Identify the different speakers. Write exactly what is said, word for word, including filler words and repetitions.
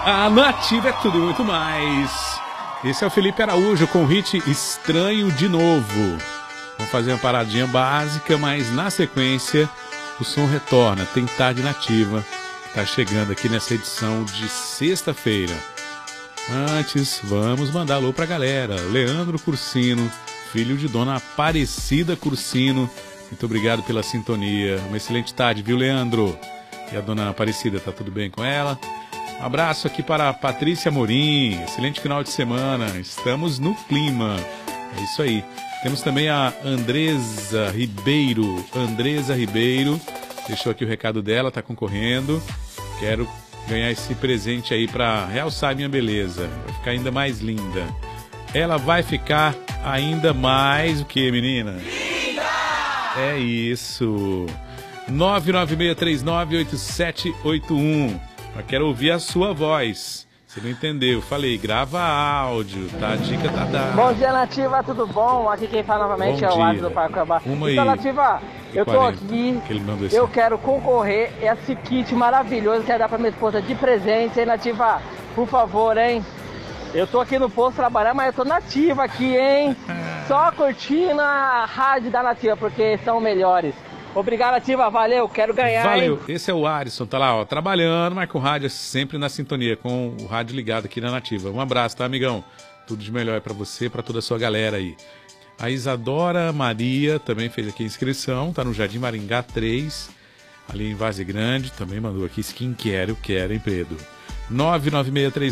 Speaker 1: A Nativa é tudo e muito mais. Esse é o Felipe Araújo com o hit Estranho de Novo. Vamos fazer uma paradinha básica, mas na sequência o som retorna. Tem Tarde Nativa. Tá chegando aqui nessa edição de sexta-feira. Antes, vamos mandar alô pra galera. Leandro Cursino, filho de Dona Aparecida Cursino. Muito obrigado pela sintonia. Uma excelente tarde, viu, Leandro? E a Dona Aparecida, tá tudo bem com ela? Um abraço aqui para a Patrícia Morim. Excelente final de semana. Estamos no clima. É isso aí. Temos também a Andresa Ribeiro. Andresa Ribeiro. Deixou aqui o recado dela, tá concorrendo. Quero ganhar esse presente aí para realçar minha beleza. Vai ficar ainda mais linda. Ela vai ficar ainda mais o que, menina? Linda! É isso. nove nove seis três nove oito sete oito um. Eu quero ouvir a sua voz. Você não entendeu? Falei, grava áudio, tá? A dica tá dada.
Speaker 2: Bom dia, Nativa, tudo bom? Aqui quem fala novamente
Speaker 1: bom
Speaker 2: é o
Speaker 1: dia.
Speaker 2: Alisson do Parque Abá.
Speaker 1: Uma
Speaker 2: então,
Speaker 1: aí.
Speaker 2: Nativa, eu tô aqui,
Speaker 1: que
Speaker 2: eu quero concorrer a esse kit maravilhoso que é dar pra minha esposa de presente, hein, Nativa? Por favor, hein? Eu tô aqui no posto trabalhando, mas eu tô nativa aqui, hein? Só curtindo a rádio da Nativa, porque são melhores. Obrigado, Nativa, valeu, quero ganhar,
Speaker 1: Valeu,
Speaker 2: hein?
Speaker 1: esse é o Alisson, tá lá, ó, trabalhando, mas com o rádio sempre na sintonia, com o rádio ligado aqui na Nativa. Um abraço, tá, amigão? Tudo de melhor pra você, pra toda a sua galera aí. A Isadora Maria também fez aqui a inscrição, tá no Jardim Maringá três, ali em Várzea Grande, também mandou aqui skincare, eu quero, hein, Pedro? nove nove seis três